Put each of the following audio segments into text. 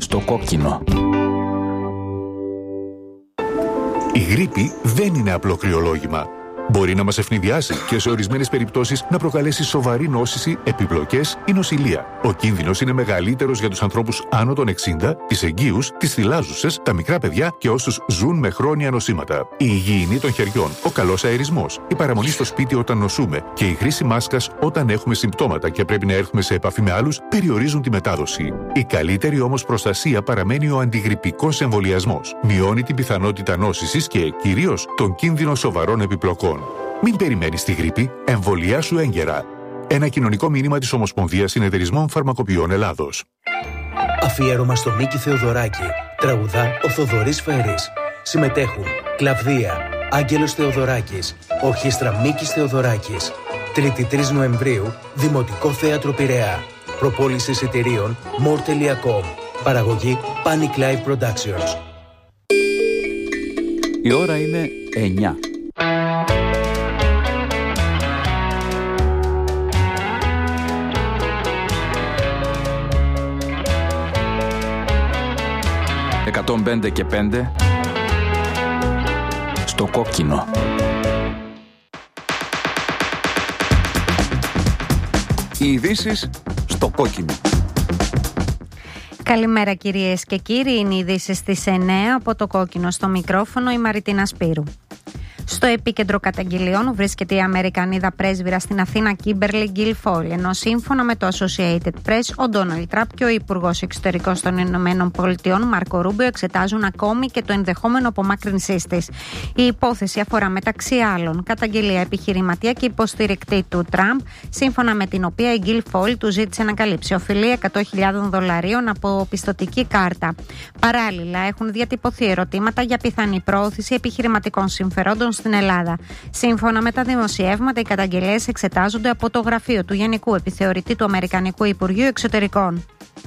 στο κόκκινο. Η γρίπη δεν είναι απλό κρυολόγημα. Μπορεί να μας ευνηδιάσει και σε ορισμένες περιπτώσεις να προκαλέσει σοβαρή νόσηση, επιπλοκές ή νοσηλεία. Ο κίνδυνος είναι μεγαλύτερος για τους ανθρώπους άνω των 60, τις εγγύους, τις θυλάζουσες, τα μικρά παιδιά και όσους ζουν με χρόνια νοσήματα. Η υγιεινή των χεριών, ο καλός αερισμός, η παραμονή στο σπίτι όταν νοσούμε και η χρήση μάσκας όταν έχουμε συμπτώματα και πρέπει να έρθουμε σε επαφή με άλλους περιορίζουν τη μετάδοση. Η καλύτερη όμως προστασία παραμένει ο αντιγρυπικός εμβολιασμός. Μειώνει την πιθανότητα νόσησης και κυρίως τον κίνδυνο σοβαρών επιπλοκών. Μην περιμένεις τη γρίπη, εμβολιάσου έγκαιρα. Ένα κοινωνικό μήνυμα της Ομοσπονδίας Συνεταιρισμών Φαρμακοποιών Ελλάδος. Αφιέρωμα στο Μίκη Θεοδωράκη. Τραγουδά ο Θοδωρής Φέρης. Συμμετέχουν Κλαβδία, Άγγελος Θεοδωράκης, Ορχήστρα Μίκης Θεοδωράκης. 3η 3 Νοεμβρίου, Δημοτικό Θέατρο Πειραιά. Προπόληση εισιτηρίων more.com. Παραγωγή Panic Live Productions. Η ώρα είναι 9. «105 και 5» στο κόκκινο. Οι ειδήσεις στο κόκκινο. Καλημέρα κυρίες και κύριοι, είναι οι ειδήσεις στις 9 από το κόκκινο. Στο μικρόφωνο η Μαριτίνα Σπύρου. Στο επίκεντρο καταγγελιών βρίσκεται η Αμερικανίδα πρέσβυρα στην Αθήνα Κίμπερλι Γκιλφόλ, ενώ σύμφωνα με το Associated Press, ο Ντόναλντ Τραμπ και ο Υπουργός Εξωτερικών των Ηνωμένων Πολιτειών, Μάρκο Ρούμπιο, εξετάζουν ακόμη και το ενδεχόμενο απομάκρυνσής της. Η υπόθεση αφορά μεταξύ άλλων καταγγελία επιχειρηματία και υποστηρικτή του Τραμπ, σύμφωνα με την οποία η Γκιλφόλ του ζήτησε να καλύψει οφειλή $100,000 από πιστωτική κάρτα. Παράλληλα, έχουν διατυπωθεί ερωτήματα για πιθανή προώθηση επιχειρηματικών συμφερόντων στην Ελλάδα. Σύμφωνα με τα δημοσιεύματα, οι καταγγελίες εξετάζονται από το γραφείο του Γενικού Επιθεωρητή του Αμερικανικού Υπουργείου Εξωτερικών.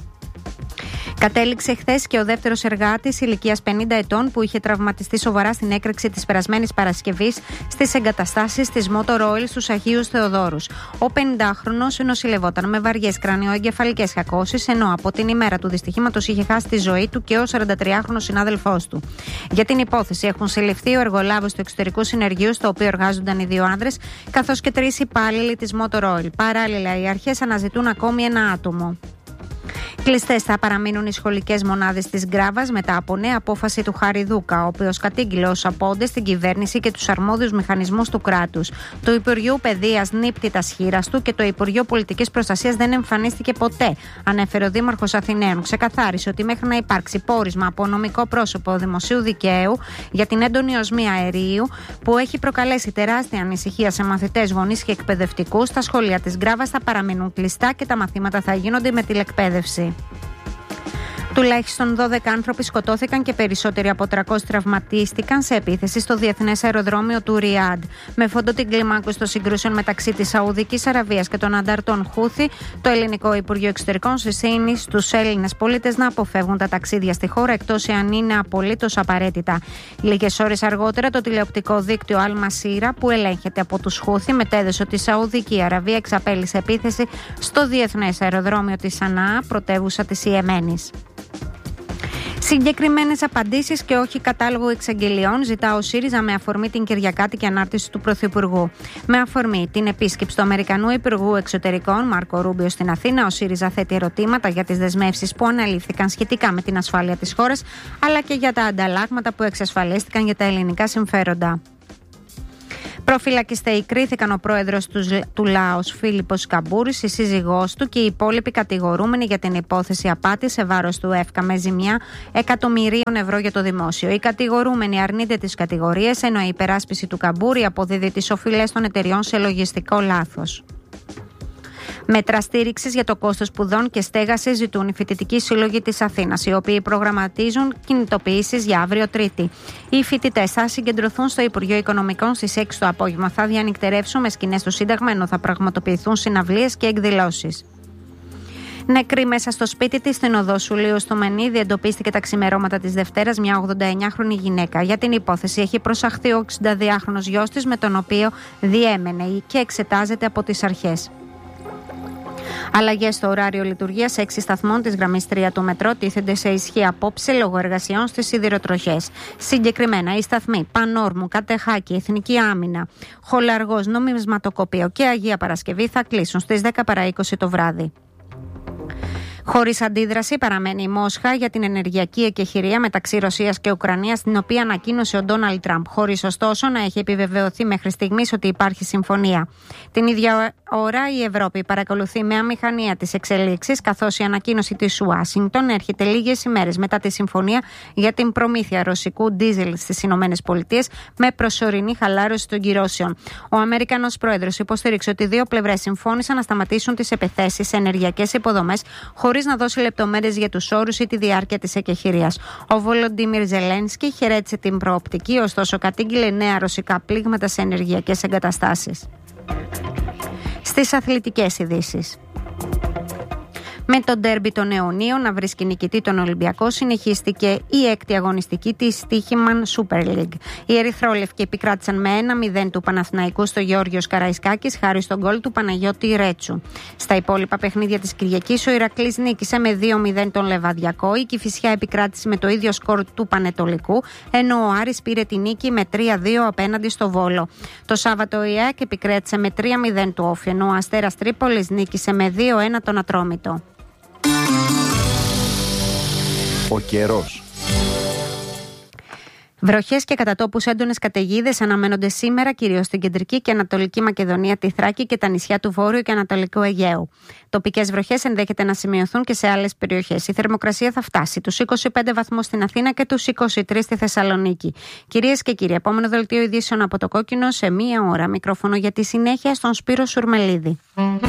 Κατέληξε χθες και ο δεύτερος εργάτης ηλικίας 50 ετών που είχε τραυματιστεί σοβαρά στην έκρηξη της περασμένης Παρασκευής στις εγκαταστάσεις της Motor Oil στους Αγίους Θεοδόρους. Ο 50χρονος νοσηλευόταν με βαριές κρανιοεγκεφαλικές κακώσεις, ενώ από την ημέρα του δυστυχήματος είχε χάσει τη ζωή του και ο 43χρονος συνάδελφός του. Για την υπόθεση έχουν συλληφθεί ο εργολάβος του εξωτερικού συνεργείου, στο οποίο εργάζονταν οι δύο άνδρες, καθώς και 3 υπάλληλοι της Motor Oil. Παράλληλα, οι αρχές αναζητούν ακόμη ένα άτομο. Κλειστές θα παραμείνουν οι σχολικές μονάδες της Γκράβας μετά από νέα απόφαση του Χαριδούκα, ο οποίος κατήγγειλε ως απόντες στην κυβέρνηση και τους αρμόδιους μηχανισμούς του κράτους. Το Υπουργείο Παιδείας νύπτει τα σχήρας του και το Υπουργείο Πολιτικής Προστασίας δεν εμφανίστηκε ποτέ, ανέφερε ο Δήμαρχος Αθηναίων. Ξεκαθάρισε ότι μέχρι να υπάρξει πόρισμα από νομικό πρόσωπο δημοσίου δικαίου για την έντονη οσμία αερίου που έχει προκαλέσει τεράστια ανησυχία σε μαθητές, γονείς και εκπαιδευτικούς, τα σχολεία της Γκράβας θα παραμείνουν κλειστά και τα μαθήματα θα γίνονται με τηλεκπαίδευση. Τουλάχιστον 12 άνθρωποι σκοτώθηκαν και περισσότεροι από 300 τραυματίστηκαν σε επίθεση στο διεθνές αεροδρόμιο του Ριάντ. Με φόντο την κλιμάκωση των συγκρούσεων μεταξύ της Σαουδικής Αραβίας και των ανταρτών Χούθη, το Ελληνικό Υπουργείο Εξωτερικών συστήνει στους Έλληνες πολίτες να αποφεύγουν τα ταξίδια στη χώρα εκτός εάν είναι απολύτως απαραίτητα. Λίγες ώρες αργότερα, το τηλεοπτικό δίκτυο Al Masira, που ελέγχεται από τους Χούθη, μετέδωσε ότι η Σαουδική Αραβία εξαπέλυσε επίθεση στο διεθνές αεροδρόμιο της Σανά, πρωτεύουσα της Ιεμένης. Συγκεκριμένες απαντήσεις και όχι κατάλογο εξαγγελιών ζητά ο ΣΥΡΙΖΑ με αφορμή την κυριακάτικη ανάρτηση του Πρωθυπουργού. Με αφορμή την επίσκεψη του Αμερικανού Υπουργού Εξωτερικών Μάρκο Ρούμπιο στην Αθήνα, ο ΣΥΡΙΖΑ θέτει ερωτήματα για τις δεσμεύσεις που αναλήφθηκαν σχετικά με την ασφάλεια της χώρας, αλλά και για τα ανταλλάγματα που εξασφαλίστηκαν για τα ελληνικά συμφέροντα. Προφυλακιστέοι κρίθηκαν ο πρόεδρος του Λάος Φίλιππος Καμπούρης, η σύζυγός του και οι υπόλοιποι κατηγορούμενοι για την υπόθεση απάτης σε βάρος του ΕΦΚΑ με ζημιά €100,000,000 για το δημόσιο. Οι κατηγορούμενοι αρνείται τις κατηγορίες, ενώ η υπεράσπιση του Καμπούρη αποδίδει τις οφειλές των εταιριών σε λογιστικό λάθος. Μέτρα στήριξης για το κόστος σπουδών και στέγασης ζητούν οι φοιτητικοί σύλλογοι της Αθήνας, οι οποίοι προγραμματίζουν κινητοποιήσεις για αύριο Τρίτη. Οι φοιτητές θα συγκεντρωθούν στο Υπουργείο Οικονομικών στις 6 το απόγευμα. Θα διανυκτερεύσουν με σκηνές στο Σύνταγμα, ενώ θα πραγματοποιηθούν συναυλίες και εκδηλώσεις. Νεκρή μέσα στο σπίτι της στην οδό Σουλίου στο Μενίδη εντοπίστηκε τα ξημερώματα της Δευτέρας μια 89χρονη γυναίκα. Για την υπόθεση έχει προσαχθεί ο 62χρονος γιος της, με τον οποίο διέμενε και εξετάζεται από τις αρχές. Αλλαγές στο ωράριο λειτουργίας 6 σταθμών της γραμμής 3 του μετρό τίθενται σε ισχύ απόψε λόγω εργασιών στις σιδηροτροχές. Συγκεκριμένα, οι σταθμοί Πανόρμου, Κατεχάκη, Εθνική Άμυνα, Χολαργός, Νομισματοκοπείο και Αγία Παρασκευή θα κλείσουν στις 10 παρά 20 το βράδυ. Χωρίς αντίδραση παραμένει η Μόσχα για την ενεργειακή εκεχηρία μεταξύ Ρωσίας και Ουκρανίας, την οποία ανακοίνωσε ο Ντόναλντ Τραμπ, χωρίς ωστόσο να έχει επιβεβαιωθεί μέχρι στιγμής ότι υπάρχει συμφωνία. Την ίδια ώρα η Ευρώπη παρακολουθεί με αμηχανία τις εξελίξεις, καθώς η ανακοίνωση της Ουάσιγκτον έρχεται λίγες ημέρες μετά τη συμφωνία για την προμήθεια ρωσικού ντίζελ στις ΗΠΑ με προσωρινή χαλάρωση των κυρώσεων. Ο Αμερικανός πρόεδρος υποστήριξε ότι οι δύο πλευρές συμφώνησαν να σταματήσουν τις επιθέσεις σε ενεργειακές υποδομές, χωρίς να δώσει λεπτομέρειες για τους όρους ή τη διάρκεια της εκεχηρίας. Ο Βολοντίμιρ Ζελένσκι χαιρέτησε την προοπτική, ωστόσο κατήγγειλε νέα ρωσικά πλήγματα σε ενεργειακές εγκαταστάσεις. Στις αθλητικές ειδήσεις. Με τον ντέρμπι των αιωνίων να βρίσκει νικητή τον Ολυμπιακό, συνεχίστηκε η έκτη αγωνιστική της Στίχημαν Super League. Οι ερυθρόλευκοι επικράτησαν με 1-0 του Παναθηναϊκού στο Γεώργιος Καραϊσκάκης, χάρη στον γκολ του Παναγιώτη Ρέτσου. Στα υπόλοιπα παιχνίδια της Κυριακής, ο Ηρακλής νίκησε με 2-0 τον Λεβαδιακό, η Κηφισιά επικράτησε με το ίδιο σκορ του Πανετολικού, ενώ ο Άρης πήρε τη νίκη με 3-2 απέναντι στο Βόλο. Το Σάββατο η ΑΕΚ επικράτησε με 3-0 του Όφη, ενώ ο Αστέρας Τρίπολης νίκησε με 2-1 τον Ατρόμητο. Ο καιρός. Βροχές και κατά τόπους έντονες καταιγίδες αναμένονται σήμερα κυρίως στην κεντρική και ανατολική Μακεδονία, τη Θράκη και τα νησιά του Βόρειου και Ανατολικού Αιγαίου. Τοπικές βροχές ενδέχεται να σημειωθούν και σε άλλες περιοχές. Η θερμοκρασία θα φτάσει τους 25 βαθμούς στην Αθήνα και τους 23 στη Θεσσαλονίκη. Κυρίες και κύριοι, επόμενο δελτίο ειδήσεων από το Κόκκινο σε μία ώρα. Μικρόφωνο για τη συνέχεια στον Σπύρο Σουρμελίδη.